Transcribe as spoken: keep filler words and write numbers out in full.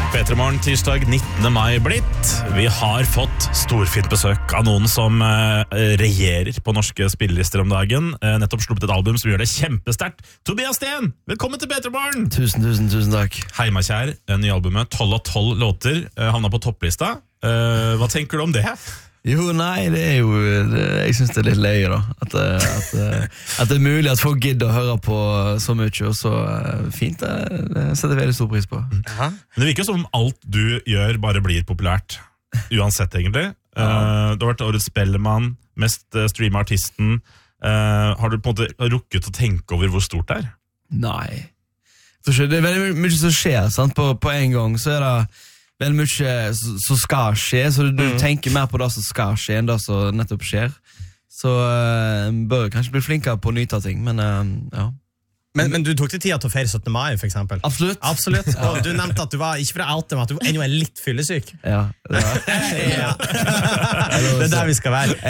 Petremorgen, tirsdag nittende mai blitt. Vi har fått storfint besøk av noen som uh, regjerer på norske spillelister om dagen. Uh, nettopp sluppet et album som gjør det kjempesterkt. Tobias Sten, velkommen til Petremorgen! Tusen, tusen, tusen takk. Hei, meg kjær. Nye albumet, tolv av tolv låter, uh, havna på topplista. Uh, hva tenker du om det? Jo, nei, det er jo det, jeg synes det er litt løye da at, at, at det er mulig at folk gidder å høre på så mye, og så fint, det, det setter jeg veldig stor pris på. Aha. Men det virker som om alt du gjør bare blir populært, uansett egentlig. Ja. Uh, du har vært årets Spellemann, mest uh, streama artisten. Uh, har du på en måte rukket å tenke over hvor stort det er? Nei. Det er veldig mye som skjer, sant? På, på en gang så er det veldig mye som skal skje, så du, du mm. tenker mer på det som skal skje enn det som nettopp skjer. Så uh, bør kanskje bli flinkere på å nyte ting, men uh, ja. Men, men du tok til tida til å feire syttende mai, for eksempel? Absolutt. Absolutt. Og du nevnte at du var, ikke for å oute, men at du ennå er litt fyllesyk. Ja. Det, ja. Det er der vi skal være.